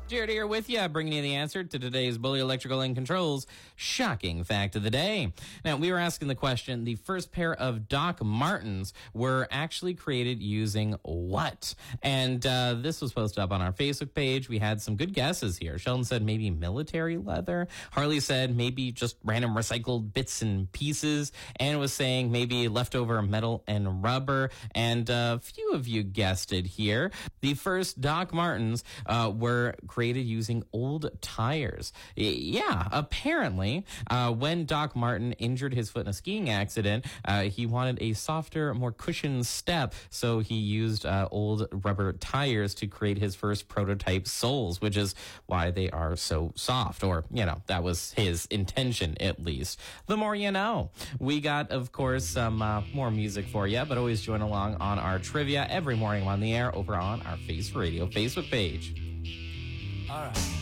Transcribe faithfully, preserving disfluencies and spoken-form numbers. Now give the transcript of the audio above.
Jared here with you, bringing you the answer to today's Bully Electrical and Controls shocking fact of the day. Now, we were asking the question, the first pair of Doc Martens were actually created using what? And uh, this was posted up on our Facebook page. We had some good guesses here. Sheldon said maybe military leather. Harley said maybe just random recycled bits and pieces. Ann was saying maybe leftover metal and rubber. And a uh, few of you guessed it here. The first Doc Martens uh, were created using old tires. Yeah, apparently, uh, when Doc Marten injured his foot in a skiing accident, uh, he wanted a softer, more cushioned step, so he used uh, old rubber tires to create his first prototype soles, which is why they are so soft, or, you know, that was his intention, at least. The more you know. We got, of course, some uh, more music for you, but always join along on our trivia every morning on the air over on our Face Radio Facebook page. All right.